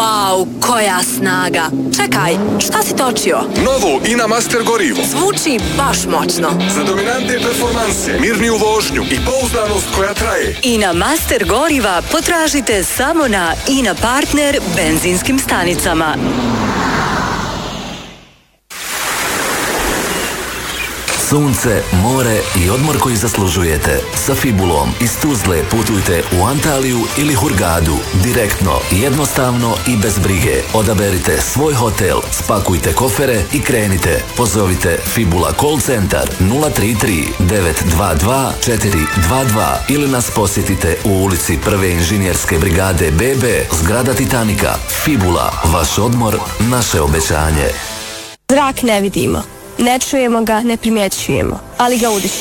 Wow, koja snaga! Čekaj, šta si točio? Novo INA Master gorivo. Zvuči baš moćno. Za dominantne performanse, mirniju vožnju i pouzdanost koja traje. INA Master goriva potražite samo na INA Partner benzinskim stanicama. Sunce, more i odmor koji zaslužujete. Sa Fibulom iz Tuzle putujte u Antaliju ili Hurgadu. Direktno, jednostavno i bez brige. Odaberite svoj hotel, spakujte kofere i krenite. Pozovite Fibula call centar 033 922 422 ili nas posjetite u ulici Prve inženjerske brigade BB, zgrada Titanika. Fibula, vaš odmor, naše obećanje. Zrak ne vidimo. Ne čujemo ga, ne primjećujemo, ali ga udišemo.